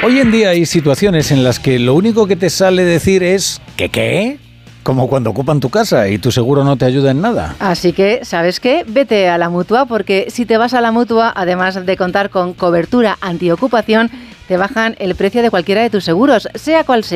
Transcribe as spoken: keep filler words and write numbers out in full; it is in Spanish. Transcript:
Hoy en día hay situaciones en las que lo único que te sale decir es ¿qué qué? Como cuando ocupan tu casa y tu seguro no te ayuda en nada. Así que, ¿sabes qué? Vete a la Mutua, porque si te vas a la Mutua, además de contar con cobertura antiocupación, te bajan el precio de cualquiera de tus seguros, sea cual sea.